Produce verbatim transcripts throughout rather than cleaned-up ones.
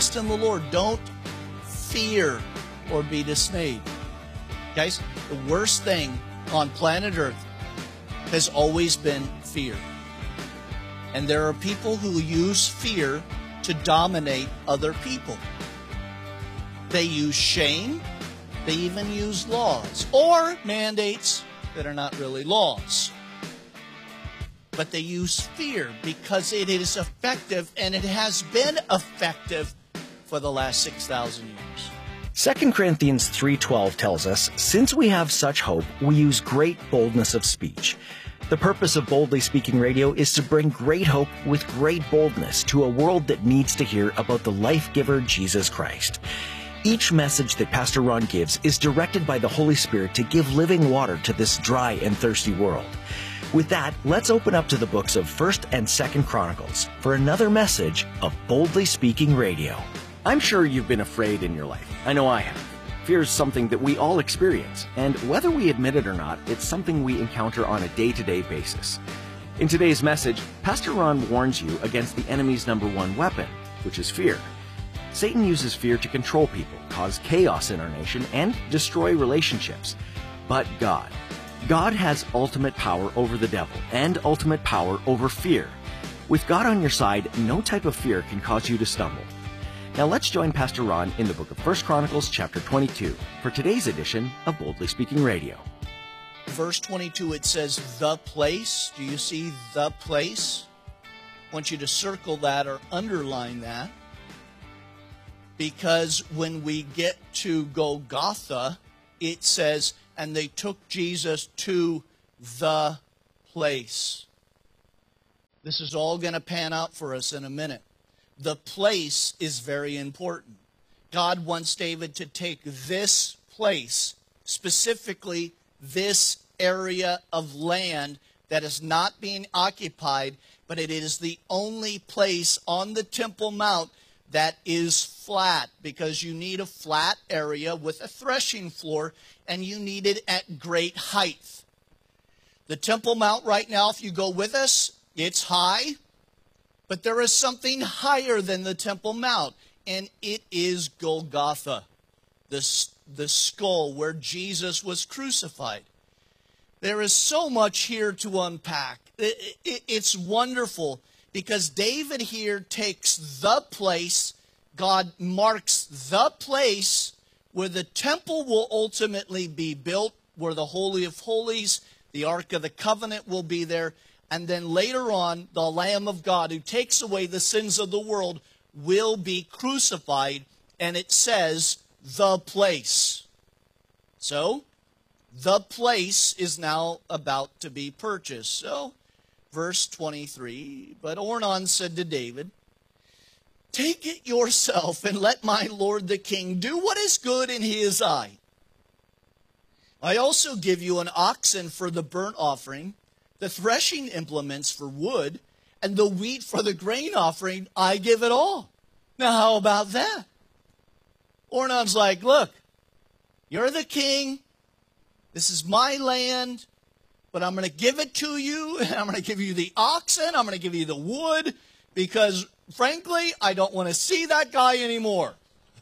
trust in the Lord. Don't fear or be dismayed. Guys, the worst thing on planet Earth has always been fear. And there are people who use fear to dominate other people. They use shame. They even use laws or mandates that are not really laws. But they use fear because it is effective, and it has been effective for the last six thousand years. Second Corinthians three twelve tells us, "Since we have such hope, we use great boldness of speech." The purpose of Boldly Speaking Radio is to bring great hope with great boldness to a world that needs to hear about the life-giver Jesus Christ. Each message that Pastor Ron gives is directed by the Holy Spirit to give living water to this dry and thirsty world. With that, let's open up to the books of First and Second Chronicles for another message of Boldly Speaking Radio. I'm sure you've been afraid in your life. I know I have. Fear is something that we all experience, and whether we admit it or not, it's something we encounter on a day-to-day basis. In today's message, Pastor Ron warns you against the enemy's number one weapon, which is fear. Satan uses fear to control people, cause chaos in our nation, and destroy relationships. But God, God has ultimate power over the devil and ultimate power over fear. With God on your side, no type of fear can cause you to stumble. Now let's join Pastor Ron in the book of First Chronicles chapter twenty-two for today's edition of Boldly Speaking Radio. Verse twenty-two, it says, the place. Do you see the place? I want you to circle that or underline that. Because when we get to Golgotha, it says, and they took Jesus to the place. This is all going to pan out for us in a minute. The place is very important. God wants David to take this place, specifically this area of land that is not being occupied, but it is the only place on the Temple Mount that is flat, because you need a flat area with a threshing floor, and you need it at great height. The Temple Mount right now, if you go with us, it's high, but there is something higher than the Temple Mount, and it is Golgotha, the, the skull where Jesus was crucified. There is so much here to unpack. It, it, it's wonderful. Because David here takes the place, God marks the place where the temple will ultimately be built, where the Holy of Holies, the Ark of the Covenant will be there, and then later on, the Lamb of God who takes away the sins of the world will be crucified, and it says, the place. So, the place is now about to be purchased. So, verse twenty-three, but Ornan said to David, take it yourself and let my lord the king do what is good in his eye. I also give you an oxen for the burnt offering, the threshing implements for wood, and the wheat for the grain offering. I give it all. Now how about that? Ornan's like, look, you're the king. This is my land. But I'm going to give it to you, and I'm going to give you the oxen, I'm going to give you the wood, because, frankly, I don't want to see that guy anymore.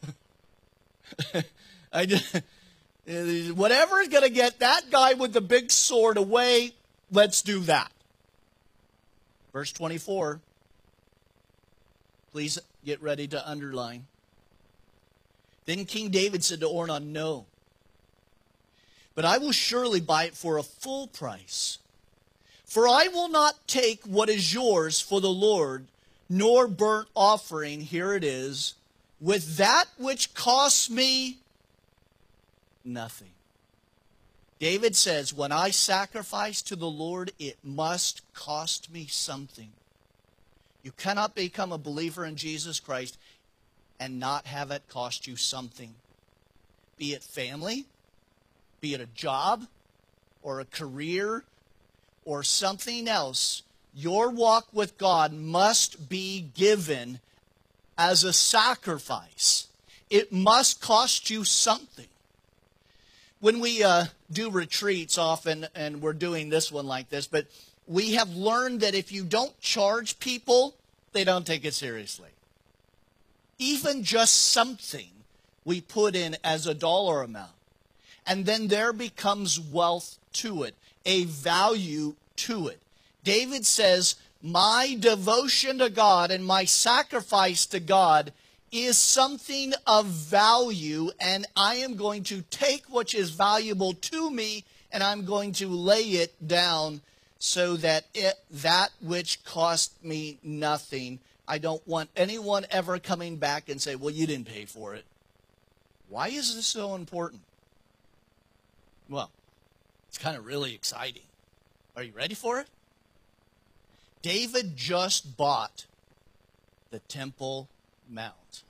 I just, whatever is going to get that guy with the big sword away, let's do that. Verse twenty-four. Please get ready to underline. Then King David said to Ornan, no. But I will surely buy it for a full price. For I will not take what is yours for the Lord, nor burnt offering, here it is, with that which costs me nothing. David says, when I sacrifice to the Lord, it must cost me something. You cannot become a believer in Jesus Christ and not have it cost you something. Be it family, be it a job, or a career, or something else, your walk with God must be given as a sacrifice. It must cost you something. When we uh, do retreats often, and we're doing this one like this, but we have learned that if you don't charge people, they don't take it seriously. even just something we put in as a dollar amount. And then there becomes wealth to it, a value to it. David says, my devotion to God and my sacrifice to God is something of value, and I am going to take what is valuable to me and I'm going to lay it down so that it, that which cost me nothing, I don't want anyone ever coming back and say, well, you didn't pay for it. Why is this so important? Well, it's kind of really exciting. Are you ready for it? David just bought the Temple Mount.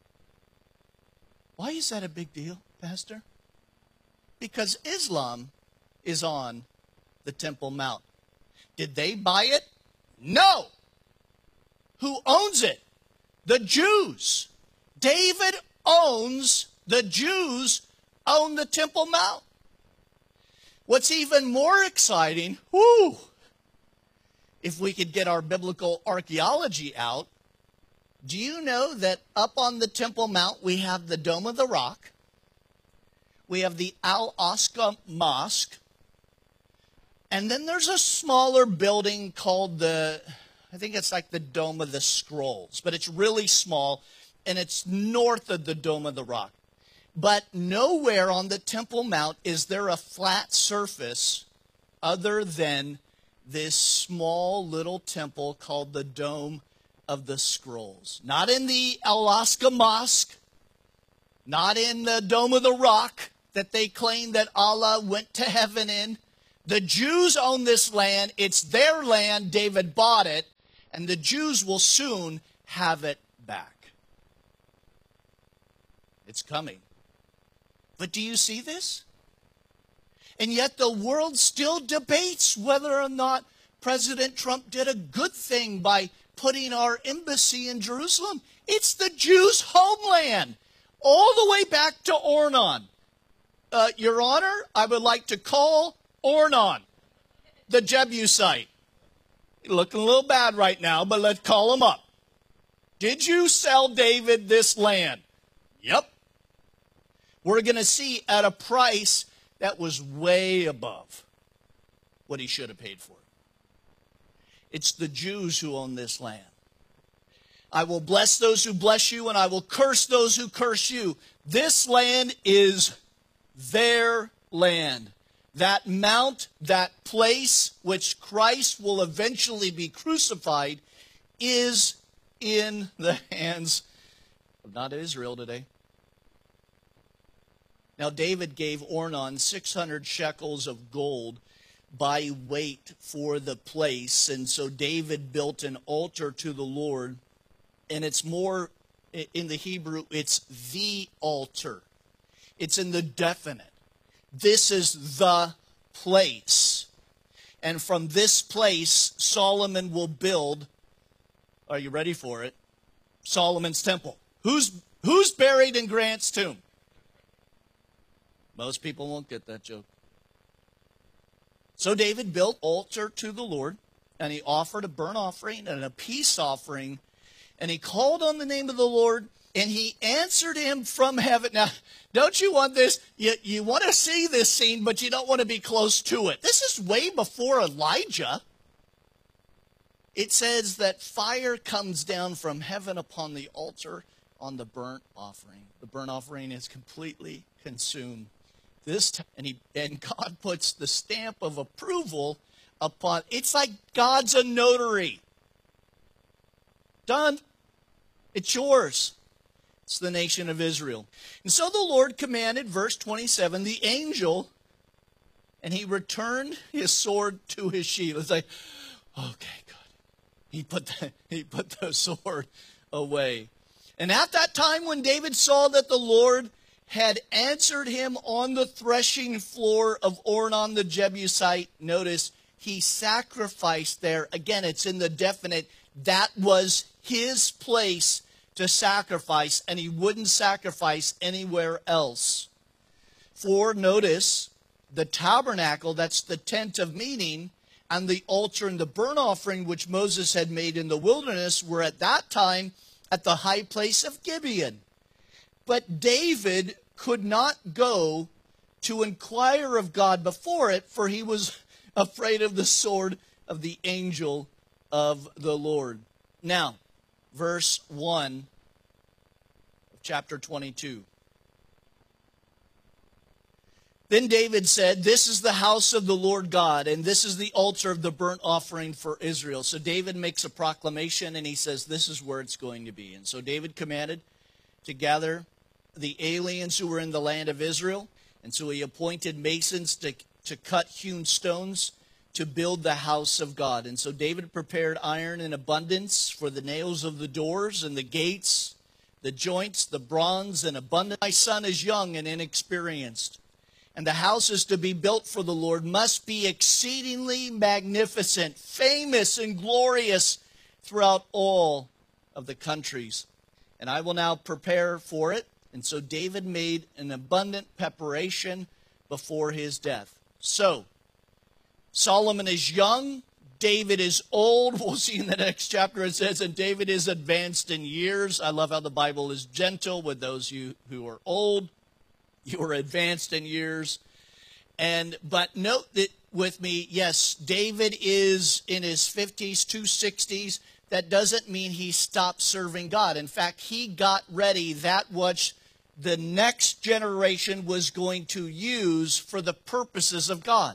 Why is that a big deal, Pastor? Because Islam is on the Temple Mount. Did they buy it? No. Who owns it? The Jews. David owns, the Jews own the Temple Mount. What's even more exciting, whoo, if we could get our biblical archaeology out, do you know that up on the Temple Mount we have the Dome of the Rock, we have the Al-Aqsa Mosque, and then there's a smaller building called the, I think it's like the Dome of the Scrolls, but it's really small, and it's north of the Dome of the Rock. But nowhere on the Temple Mount is there a flat surface other than this small little temple called the Dome of the Scrolls. Not in the Al-Aqsa Mosque, not in the Dome of the Rock that they claim that Allah went to heaven in. The Jews own this land. It's their land. David bought it, and the Jews will soon have it back. It's coming. But do you see this? And yet the world still debates whether or not President Trump did a good thing by putting our embassy in Jerusalem. It's the Jews' homeland, all the way back to Ornan. Uh, Your Honor, I would like to call Ornan, the Jebusite. Looking a little bad right now, but let's call him up. Did you sell David this land? Yep. We're going to see at a price that was way above what he should have paid for it. It's the Jews who own this land. I will bless those who bless you, and I will curse those who curse you. This land is their land. That mount, that place which Christ will eventually be crucified, is in the hands of not Israel today. Now, David gave Ornan six hundred shekels of gold by weight for the place. And so David built an altar to the Lord. And it's more, in the Hebrew, it's the altar. It's in the definite. This is the place. And from this place, Solomon will build, are you ready for it? Solomon's temple. Who's, who's buried in Grant's tomb? Most people won't get that joke. So David built altar to the Lord, and he offered a burnt offering and a peace offering, and he called on the name of the Lord, and he answered him from heaven. Now, don't you want this? You, you want to see this scene, but you don't want to be close to it. This is way before Elijah. It says that fire comes down from heaven upon the altar on the burnt offering. The burnt offering is completely consumed. This time, and, he, and God puts the stamp of approval upon. It's like God's a notary. Done. It's yours. It's the nation of Israel. And so the Lord commanded, verse twenty-seven, the angel, and he returned his sword to his sheath. It's like, okay, good. He put the, he put the sword away. And at that time when David saw that the Lord had answered him on the threshing floor of Ornan the Jebusite, notice, he sacrificed there. Again, it's in the definite. That was his place to sacrifice, and he wouldn't sacrifice anywhere else. For, notice, the tabernacle, that's the tent of meeting, and the altar and the burnt offering which Moses had made in the wilderness were at that time at the high place of Gibeon. But David could not go to inquire of God before it, for he was afraid of the sword of the angel of the Lord. Now, verse one of chapter twenty-two. Then David said, "This is the house of the Lord God, and this is the altar of the burnt offering for Israel." So David makes a proclamation, and he says, this is where it's going to be. And so David commanded to gather the aliens who were in the land of Israel. And so he appointed masons to, to cut hewn stones to build the house of God. And so David prepared iron in abundance for the nails of the doors and the gates, the joints, the bronze in abundance. My son is young and inexperienced, and the house is to be built for the Lord must be exceedingly magnificent, famous and glorious throughout all of the countries. And I will now prepare for it. And so David made an abundant preparation before his death. So, Solomon is young, David is old. We'll see in the next chapter it says, and David is advanced in years. I love how the Bible is gentle with those you who are old. You are advanced in years. And but note that with me, yes, David is in his fifties to sixties. That doesn't mean he stopped serving God. In fact, he got ready that which the next generation was going to use for the purposes of God.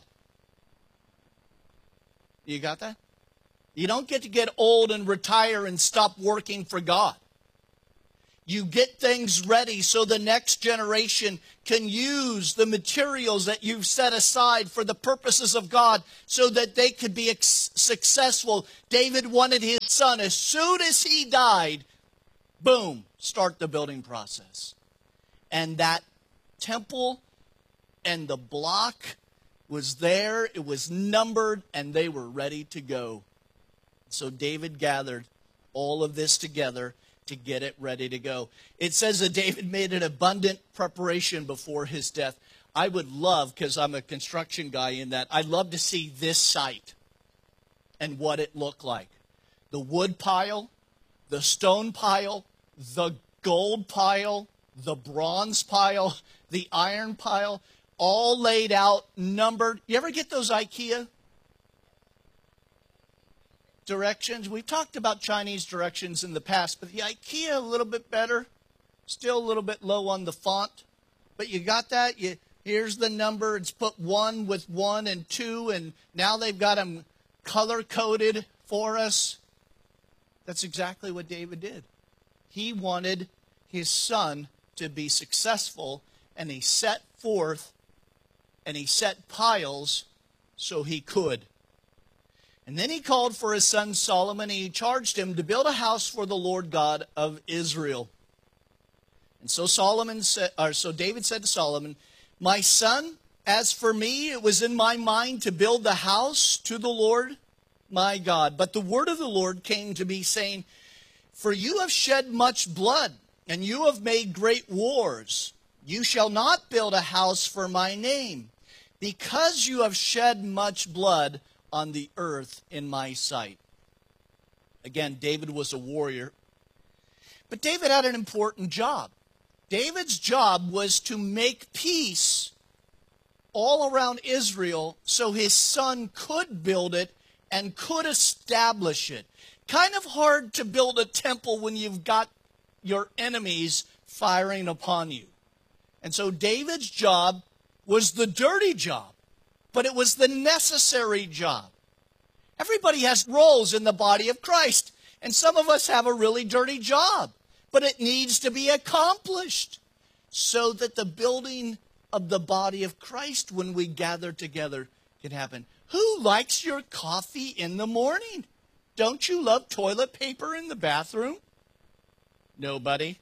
You got that? You don't get to get old and retire and stop working for God. You get things ready so the next generation can use the materials that you've set aside for the purposes of God so that they could be successful. David wanted his son, as soon as he died, boom, start the building process. And that temple and the block was there, it was numbered, and they were ready to go. So David gathered all of this together to get it ready to go. It says that David made an abundant preparation before his death. I would love, because I'm a construction guy in that, I'd love to see this site and what it looked like. The wood pile, the stone pile, the gold pile, the bronze pile, the iron pile, all laid out, numbered. You ever get those IKEA directions? We've talked about Chinese directions in the past, but the IKEA a little bit better. Still a little bit low on the font. But you got that? You, here's the number. It's put one with one and two, and now they've got them color-coded for us. That's exactly what David did. He wanted his son to be successful, and he set forth and he set piles so he could. And then he called for his son Solomon, and he charged him to build a house for the Lord God of Israel. And so Solomon said, or so David said to Solomon, "My son, as for me, it was in my mind to build the house to the Lord my God. But the word of the Lord came to me, saying, For you have shed much blood, and you have made great wars. You shall not build a house for my name, because you have shed much blood on the earth in my sight." Again, David was a warrior. But David had an important job. David's job was to make peace all around Israel so his son could build it and could establish it. Kind of hard to build a temple when you've got your enemies firing upon you. And so David's job was the dirty job, but it was the necessary job. Everybody has roles in the body of Christ, and some of us have a really dirty job, but it needs to be accomplished so that the building of the body of Christ, when we gather together, can happen. Who likes your coffee in the morning? Don't you love toilet paper in the bathroom? Nobody.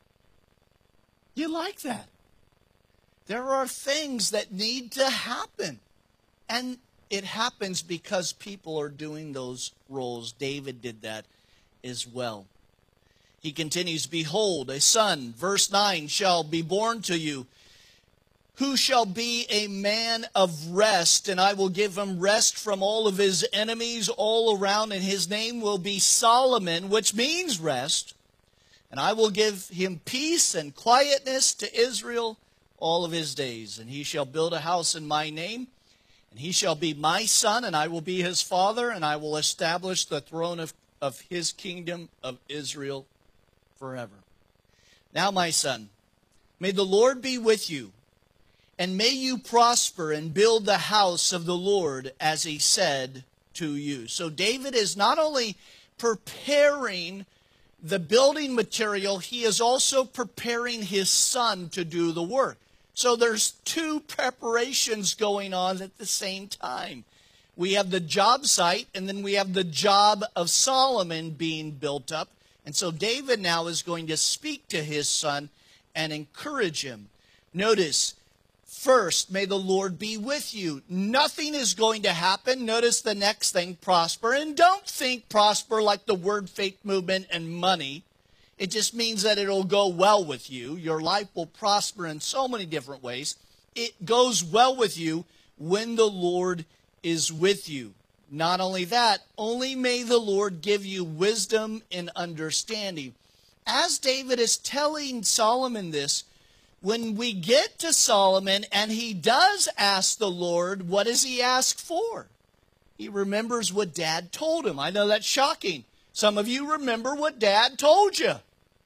You like that. There are things that need to happen. And it happens because people are doing those roles. David did that as well. He continues, "Behold, a son," verse nine, "shall be born to you, who shall be a man of rest, and I will give him rest from all of his enemies all around, and his name will be Solomon," which means rest. And I will give him peace and quietness to Israel all of his days. And he shall build a house in my name, and he shall be my son, and I will be his father, and I will establish the throne of, of his kingdom of Israel forever. Now, my son, may the Lord be with you, and may you prosper and build the house of the Lord as he said to you. So David is not only preparing the building material, he is also preparing his son to do the work. So there's two preparations going on at the same time. We have the job site, and then we have the job of Solomon being built up. And so David now is going to speak to his son and encourage him. Notice, first, may the Lord be with you. Nothing is going to happen. Notice the next thing, prosper. And don't think prosper like the word faith movement and money. It just means that it'll go well with you. Your life will prosper in so many different ways. It goes well with you when the Lord is with you. Not only that, only may the Lord give you wisdom and understanding. As David is telling Solomon this, when we get to Solomon and he does ask the Lord, what does he ask for? He remembers what Dad told him. I know that's shocking. Some of you remember what Dad told you.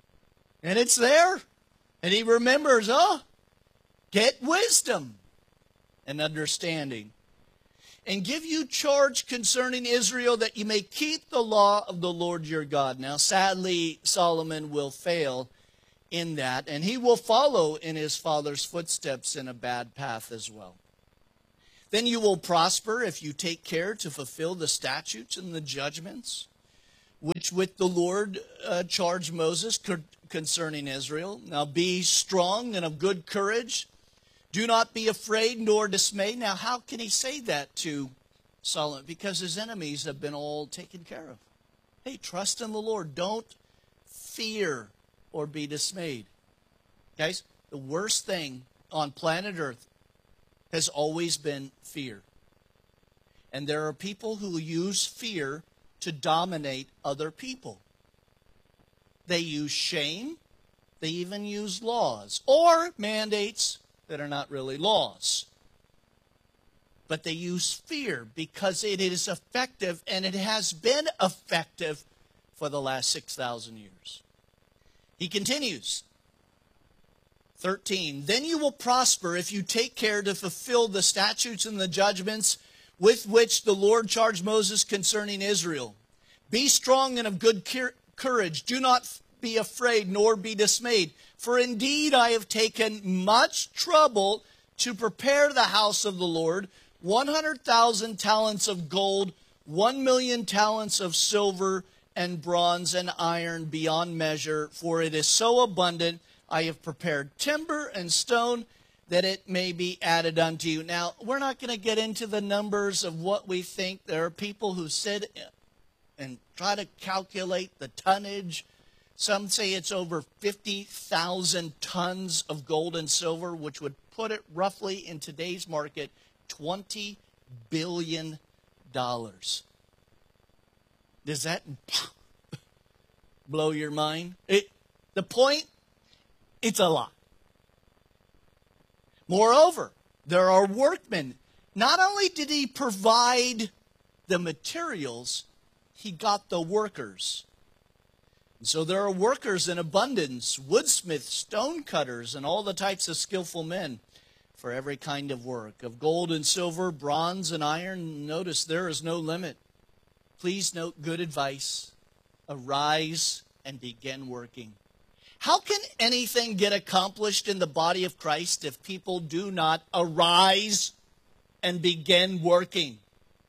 And it's there. And he remembers, oh, get wisdom and understanding. And give you charge concerning Israel that you may keep the law of the Lord your God. Now, sadly, Solomon will fail in that, and he will follow in his father's footsteps in a bad path as well. Then you will prosper if you take care to fulfill the statutes and the judgments, which with the Lord uh, charged Moses concerning Israel. Now be strong and of good courage. Do not be afraid nor dismayed. Now, how can he say that to Solomon? Because his enemies have been all taken care of. Hey, trust in the Lord. Don't fear or be dismayed. Guys, the worst thing on planet Earth has always been fear. And there are people who use fear to dominate other people. They use shame. They even use laws or mandates that are not really laws. But they use fear because it is effective, and it has been effective for the last six thousand years. He continues, thirteen, then you will prosper if you take care to fulfill the statutes and the judgments with which the Lord charged Moses concerning Israel. Be strong and of good courage. Do not be afraid nor be dismayed. For indeed I have taken much trouble to prepare the house of the Lord, one hundred thousand talents of gold, one million talents of silver and bronze and iron beyond measure, for it is so abundant. I have prepared timber and stone that it may be added unto you. Now, we're not going to get into the numbers of what we think. There are people who sit and try to calculate the tonnage. Some say it's over fifty thousand tons of gold and silver, which would put it roughly in today's market, twenty billion dollars. Does that blow your mind? It, the point, it's a lot. Moreover, there are workmen. Not only did he provide the materials, he got the workers. And so there are workers in abundance, woodsmiths, stone cutters, and all the types of skillful men for every kind of work. Of gold and silver, bronze and iron, notice there is no limit. Please note good advice. Arise and begin working. How can anything get accomplished in the body of Christ if people do not arise and begin working?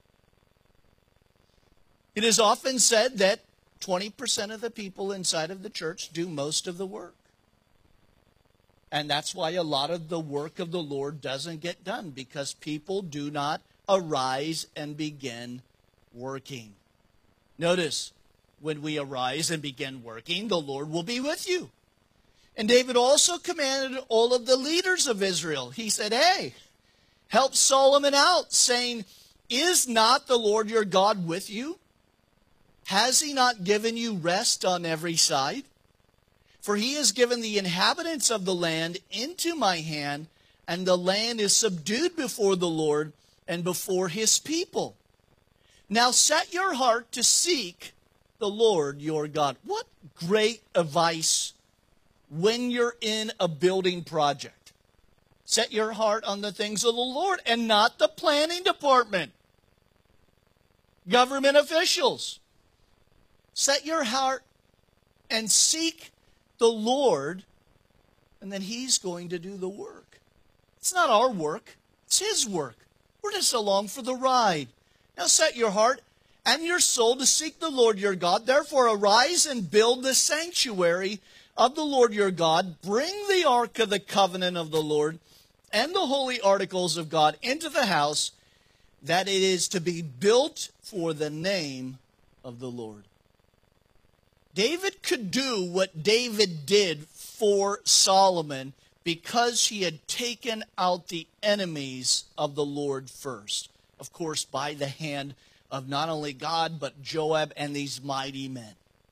It is often said that twenty percent of the people inside of the church do most of the work. And that's why a lot of the work of the Lord doesn't get done, because people do not arise and begin working. Notice, when we arise and begin working, the Lord will be with you. And David also commanded all of the leaders of Israel. He said, hey, help Solomon out, saying, is not the Lord your God with you? Has he not given you rest on every side? For he has given the inhabitants of the land into my hand, and the land is subdued before the Lord and before his people. Now set your heart to seek the Lord your God. What great advice when you're in a building project. Set your heart on the things of the Lord and not the planning department. Government officials. Set your heart and seek the Lord, and then he's going to do the work. It's not our work. It's his work. We're just along for the ride. Now set your heart and your soul to seek the Lord your God. Therefore arise and build the sanctuary of the Lord your God. Bring the ark of the covenant of the Lord and the holy articles of God into the house, that it is to be built for the name of the Lord. David could do what David did for Solomon because he had taken out the enemies of the Lord first. Of course, by the hand of not only God, but Joab and these mighty men.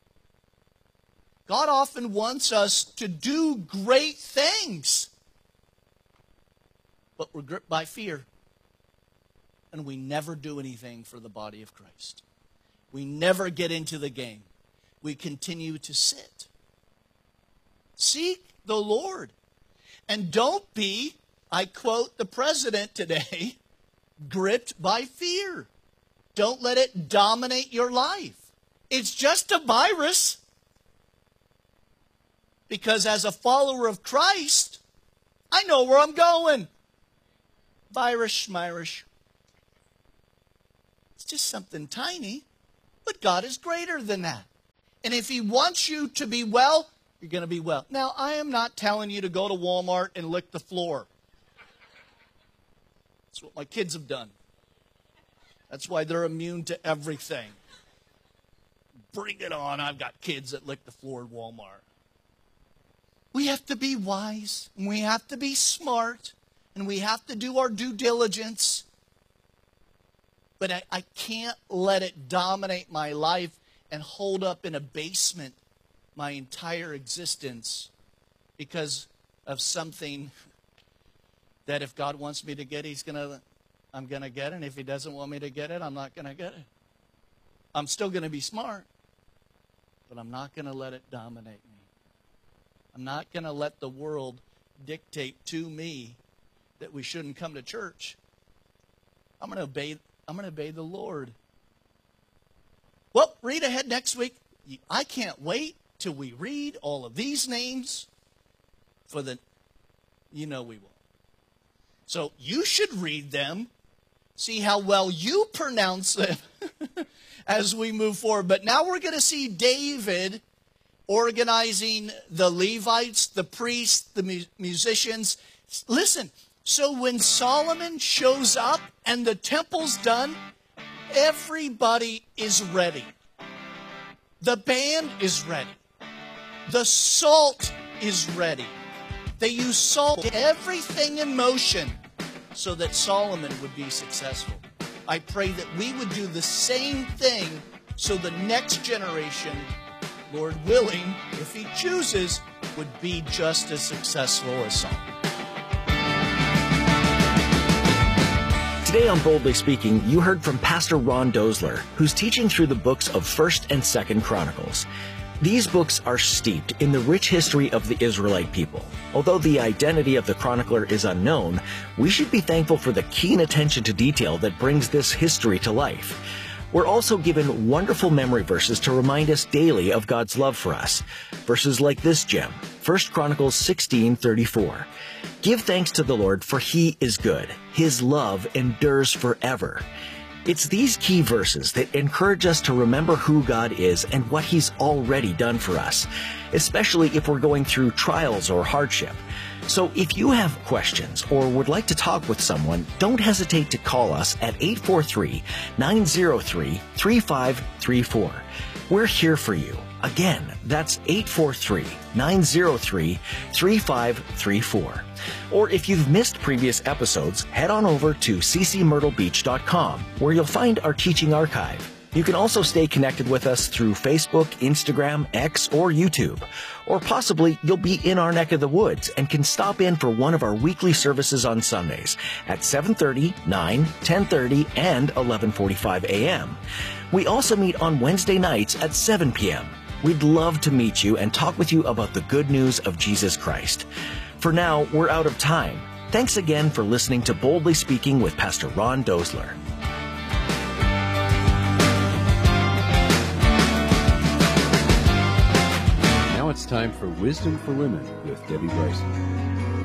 God often wants us to do great things, but we're gripped by fear, and we never do anything for the body of Christ. We never get into the game. We continue to sit. Seek the Lord. And don't be, I quote the president today, gripped by fear. Don't let it dominate your life. It's just a virus. Because as a follower of Christ, I know where I'm going. Virus, schmirish. It's just something tiny, but God is greater than that. And if he wants you to be well, you're going to be well. Now, I am not telling you to go to Walmart and lick the floor. That's what my kids have done. That's why they're immune to everything. Bring it on. I've got kids that lick the floor at Walmart. We have to be wise, and we have to be smart, and we have to do our due diligence. But I, I can't let it dominate my life and hold up in a basement my entire existence because of something that if God wants me to get, he's gonna, I'm going to get it. And if he doesn't want me to get it, I'm not going to get it. I'm still going to be smart, but I'm not going to let it dominate me. I'm not going to let the world dictate to me that we shouldn't come to church. I'm going to obey, I'm going to obey the Lord. Well, read ahead next week. I can't wait till we read all of these names for the, you know we will. So you should read them, see how well you pronounce them as we move forward. But now we're going to see David organizing the Levites, the priests, the mu- musicians. Listen, so when Solomon shows up and the temple's done, everybody is ready. The band is ready. The salt is ready. They use salt, everything in motion, so that Solomon would be successful. I pray that we would do the same thing so the next generation, Lord willing, if he chooses, would be just as successful as Solomon. Today on Boldly Speaking, you heard from Pastor Ron Dosler, who's teaching through the books of First and Second Chronicles. These books are steeped in the rich history of the Israelite people. Although the identity of the chronicler is unknown, we should be thankful for the keen attention to detail that brings this history to life. We're also given wonderful memory verses to remind us daily of God's love for us. Verses like this gem, First Chronicles sixteen thirty-four. Give thanks to the Lord, for he is good. His love endures forever. It's these key verses that encourage us to remember who God is and what he's already done for us, especially if we're going through trials or hardship. So if you have questions or would like to talk with someone, don't hesitate to call us at eight four three, nine zero three, three five three four. We're here for you. Again, that's eight four three, nine zero three, three five three four. Or if you've missed previous episodes, head on over to c c myrtle beach dot com, where you'll find our teaching archive. You can also stay connected with us through Facebook, Instagram, X, or YouTube. Or possibly you'll be in our neck of the woods and can stop in for one of our weekly services on Sundays at seven thirty, nine, ten thirty, and eleven forty-five a.m. We also meet on Wednesday nights at seven p.m. We'd love to meet you and talk with you about the good news of Jesus Christ. For now, we're out of time. Thanks again for listening to Boldly Speaking with Pastor Ron Dosler. Now it's time for Wisdom for Women with Debbie Bryson.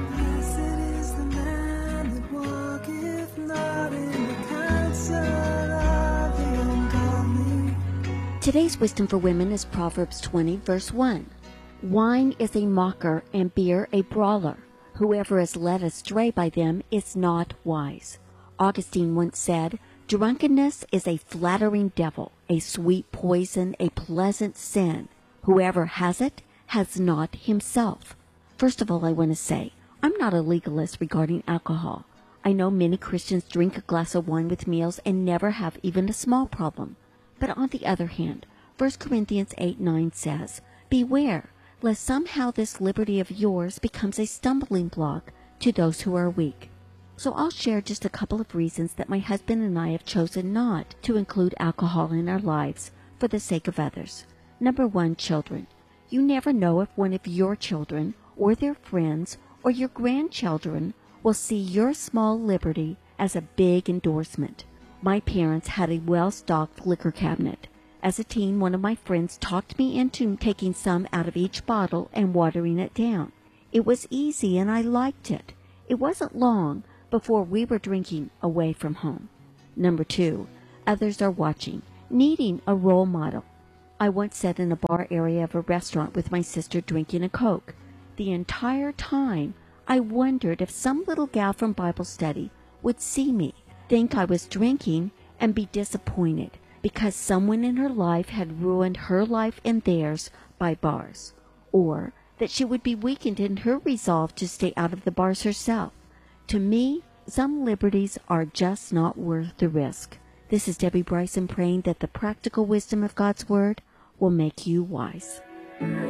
Today's Wisdom for Women is Proverbs twenty, verse one. Wine is a mocker and beer a brawler. Whoever is led astray by them is not wise. Augustine once said, drunkenness is a flattering devil, a sweet poison, a pleasant sin. Whoever has it has not himself. First of all, I want to say, I'm not a legalist regarding alcohol. I know many Christians drink a glass of wine with meals and never have even a small problem. But on the other hand, First Corinthians eight nine says, beware, lest somehow this liberty of yours becomes a stumbling block to those who are weak. So I'll share just a couple of reasons that my husband and I have chosen not to include alcohol in our lives for the sake of others. Number one, children. You never know if one of your children or their friends or your grandchildren will see your small liberty as a big endorsement. My parents had a well-stocked liquor cabinet. As a teen, one of my friends talked me into taking some out of each bottle and watering it down. It was easy and I liked it. It wasn't long before we were drinking away from home. Number two, others are watching, needing a role model. I once sat in a bar area of a restaurant with my sister drinking a Coke. The entire time, I wondered if some little gal from Bible study would see me, think I was drinking, and be disappointed because someone in her life had ruined her life and theirs by bars, or that she would be weakened in her resolve to stay out of the bars herself. To me, some liberties are just not worth the risk. This is Debbie Bryson praying that the practical wisdom of God's Word will make you wise.